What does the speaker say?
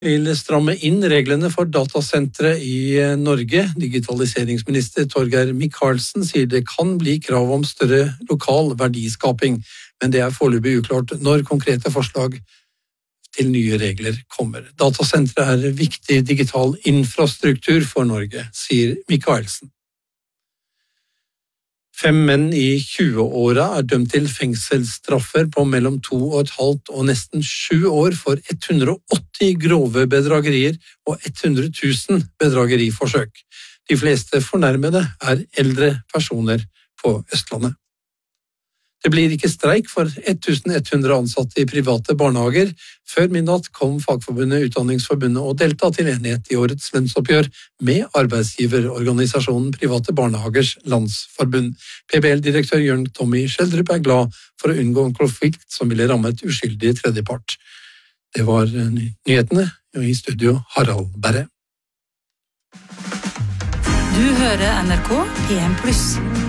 Vil stramme inn reglene for datasentre i Norge. Digitaliseringsminister Torgeir Micaelsen sier det kan bli krav om større lokal verdiskaping, men det er foreløpig uklart når konkrete forslag til nye regler kommer. Datasentre er viktig digital infrastruktur for Norge, sier Micaelsen. 5 menn i 20-åra er dømt til fengselsstraffer på mellom 2,5 og nesten 7 år for 180 grove bedragerier og 100 000 bedrageriforsøk. De fleste fornærmede er eldre personer på Østlandet. Det blir ikke streik for 1100 ansatte i private barnehager. Før midnatt kom Fagforbundet, Utdanningsforbundet og Delta til enighet i årets lønnsoppgjør med arbeidsgiverorganisasjonen Private Barnehagers Landsforbund. PBL-direktør Jørn Tommy Schjelderup er glad for å unngå en konflikt som ville rammet uskyldig tredjepart. Det var nyhetene, og i studio Harald Berre. Du hører NRK P1+.